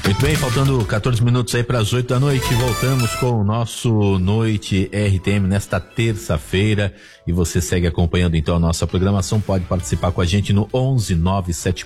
Muito bem, faltando 14 minutos aí para as 8 da noite, voltamos com o nosso Noite RTM nesta terça-feira e você segue acompanhando então a nossa programação, pode participar com a gente no 11 974